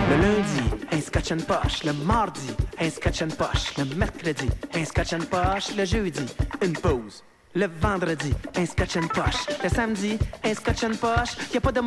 Le lundi, un scotch and poche. Le mardi, un scotch and poche. Le mercredi, un scotch and poche. Le jeudi, une pause. Le vendredi, un scotch and poche. Le samedi, un scotch and poche. Y a pas de